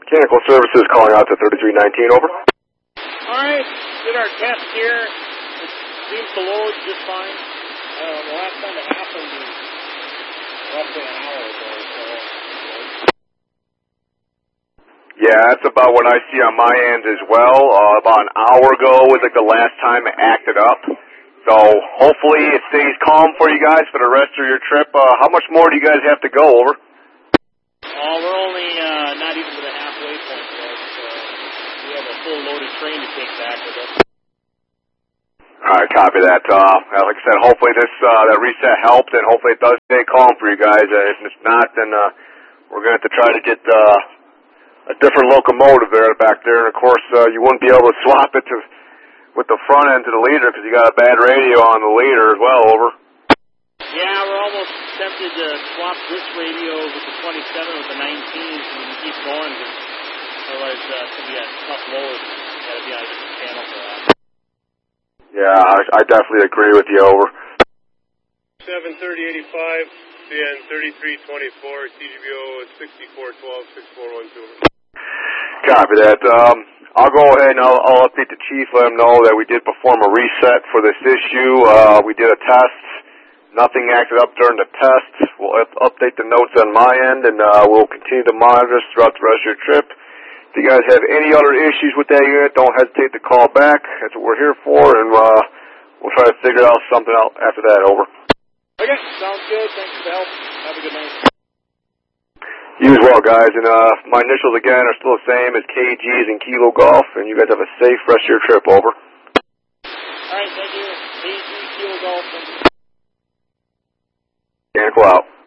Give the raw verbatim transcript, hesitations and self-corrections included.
Mechanical Services calling out to thirty-three nineteen, over. All right, did our test here. It seems to load just fine. Uh, the last time it happened was roughly an hour ago. So. Yeah, that's about what I see on my end as well. Uh, about an hour ago was like the last time it acted up. So hopefully it stays calm for you guys for the rest of your trip. Uh, how much more do you guys have to go, over? Oh, we're only uh, not even to the halfway point yet. So we have a full loaded train to take back with us. All right, copy that. Uh, like I said, hopefully this uh, that reset helped, and hopefully it does stay calm for you guys. Uh, if it's not, then uh, we're going to have to try to get uh, a different locomotive there back there. And of course, uh, you wouldn't be able to swap it to with the front end to the leader because you got a bad radio on the leader as well, over. Yeah, we're almost tempted to swap this radio with the twenty-seven with the nineteen so we can keep going, because otherwise uh, it's going to be a tough load. It's got to be on a different channel for that. Yeah, I, I definitely agree with you, over. seven thirty eighty-five, C N thirty-three twenty-four, C G B O sixty-four twelve, six four one two. Copy that. Um, I'll go ahead and I'll, I'll update the chief, let him know that we did perform a reset for this issue. Uh, we did a test. Nothing acted up during the test. We'll up- update the notes on my end, and uh, we'll continue to monitor this throughout the rest of your trip. If you guys have any other issues with that unit, don't hesitate to call back. That's what we're here for, and uh, we'll try to figure out something out after that, over. Okay, sounds good. Thanks for the help. Have a good night. You as well, guys, and uh, my initials again are still the same as K G's and Kilo Golf, and you guys have a safe rest of your trip, over. All right, thank you. K G, Kilo Golf. Mechanical out.